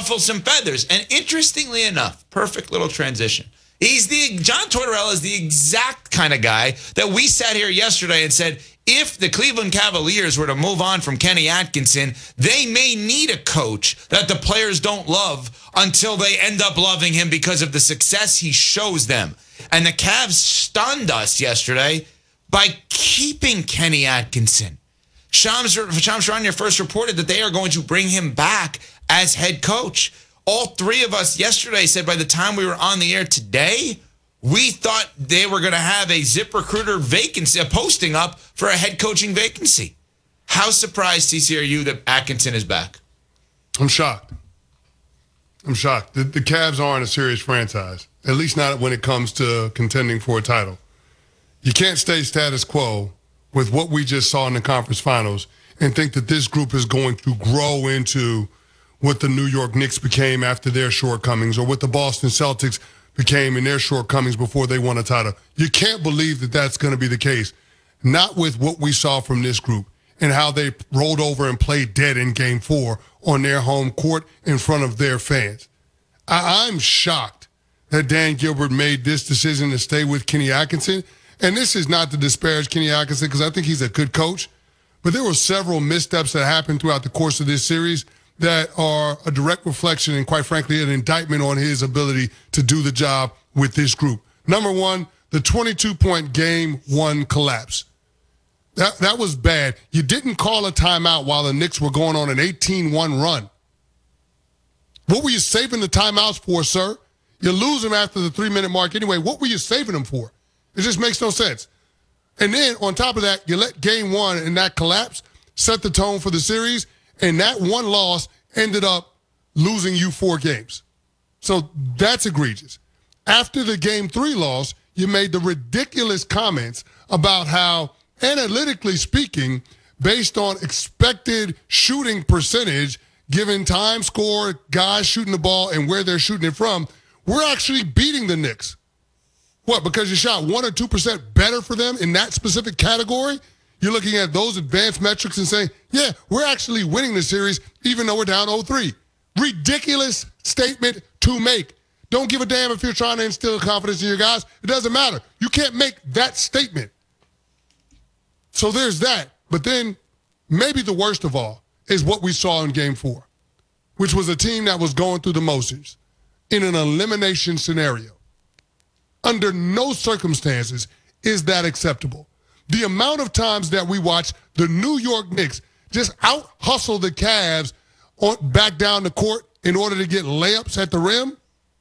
ruffle some feathers. And interestingly enough, perfect little transition. John Tortorella is the exact kind of guy that we sat here yesterday and said, if the Cleveland Cavaliers were to move on from Kenny Atkinson, they may need a coach that the players don't love until they end up loving him because of the success he shows them. And the Cavs stunned us yesterday by keeping Kenny Atkinson. Shams Charania first reported that they are going to bring him back as head coach. All three of us yesterday said by the time we were on the air today, we thought they were going to have a ZipRecruiter vacancy, a posting up for a head coaching vacancy. How surprised, TC, are you that Atkinson is back? I'm shocked. The Cavs aren't a serious franchise, at least not when it comes to contending for a title. You can't stay status quo with what we just saw in the conference finals and think that this group is going to grow into what the New York Knicks became after their shortcomings or what the Boston Celtics became in their shortcomings before they won a title. You can't believe that that's going to be the case. Not with what we saw from this group and how they rolled over and played dead in Game 4 on their home court in front of their fans. I'm shocked that Dan Gilbert made this decision to stay with Kenny Atkinson. And this is not to disparage Kenny Atkinson because I think he's a good coach. But there were several missteps that happened throughout the course of this series that are a direct reflection and, quite frankly, an indictment on his ability to do the job with this group. Number one, the 22-point Game 1 collapse. That was bad. You didn't call a timeout while the Knicks were going on an 18-1 run. What were you saving the timeouts for, sir? You lose them after the 3-minute mark anyway. What were you saving them for? It just makes no sense. And then, on top of that, you let Game 1 and that collapse set the tone for the series, and that one loss ended up losing you 4 games. So that's egregious. After the Game 3 loss, you made the ridiculous comments about how, analytically speaking, based on expected shooting percentage, given time, score, guys shooting the ball, and where they're shooting it from, we're actually beating the Knicks. What, because you shot 1 or 2% better for them in that specific category? You're looking at those advanced metrics and saying, yeah, we're actually winning the series even though we're down 0-3. Ridiculous statement to make. Don't give a damn if you're trying to instill confidence in your guys. It doesn't matter. You can't make that statement. So there's that. But then maybe the worst of all is what we saw in Game 4, which was a team that was going through the motions in an elimination scenario. Under no circumstances is that acceptable. The amount of times that we watch the New York Knicks just out-hustle the Cavs back down the court in order to get layups at the rim,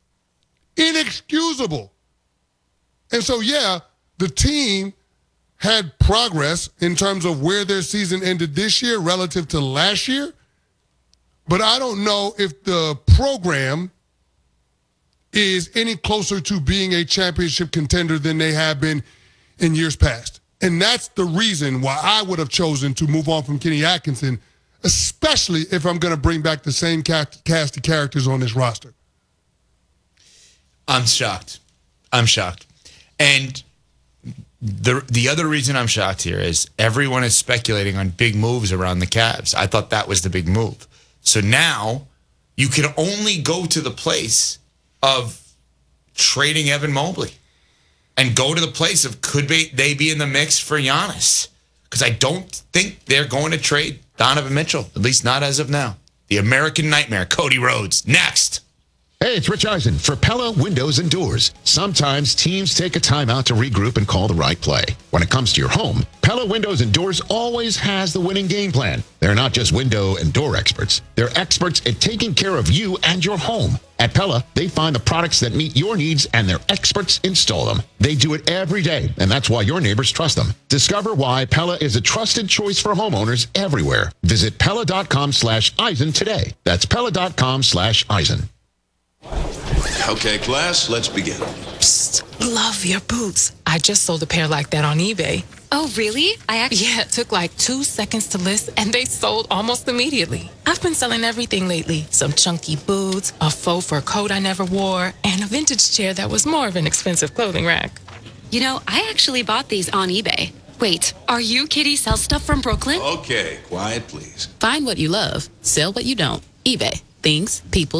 inexcusable. And so, yeah, the team had progress in terms of where their season ended this year relative to last year, but I don't know if the program is any closer to being a championship contender than they have been in years past. And that's the reason why I would have chosen to move on from Kenny Atkinson, especially if I'm going to bring back the same cast of characters on this roster. I'm shocked. And the other reason I'm shocked here is everyone is speculating on big moves around the Cavs. I thought that was the big move. So now you can only go to the place of trading Evan Mobley and go to the place of could they be in the mix for Giannis? Because I don't think they're going to trade Donovan Mitchell, at least not as of now. The American Nightmare, Cody Rhodes, next. Hey, it's Rich Eisen for Pella Windows and Doors. Sometimes teams take a timeout to regroup and call the right play. When it comes to your home, Pella Windows and Doors always has the winning game plan. They're not just window and door experts. They're experts at taking care of you and your home. At Pella, they find the products that meet your needs and their experts install them. They do it every day, and that's why your neighbors trust them. Discover why Pella is a trusted choice for homeowners everywhere. Visit Pella.com/Eisen today. That's Pella.com/Eisen. Okay, class, let's begin. Psst, love your boots. I just sold a pair like that on eBay. Oh, really? Yeah, it took like 2 seconds to list, and they sold almost immediately. I've been selling everything lately. Some chunky boots, a faux fur coat I never wore, and a vintage chair that was more of an expensive clothing rack. You know, I actually bought these on eBay. Wait, are you Kitty Sell Stuff from Brooklyn? Okay, quiet, please. Find what you love, sell what you don't. eBay. Things, people,